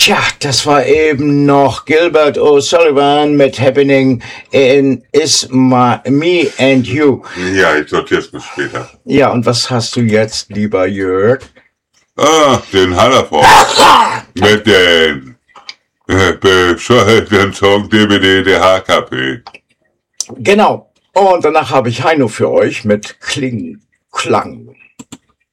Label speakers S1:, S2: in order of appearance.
S1: Tja, das war eben noch Gilbert O'Sullivan mit Happening in Me and You.
S2: Ja, ich sortiere es bis später.
S1: Ja, und was hast du jetzt, lieber Jörg?
S2: Den Hallerford. Mit den bescheuerten Song DVD der HKP.
S1: Genau. Und danach habe ich Heino für euch mit Klang.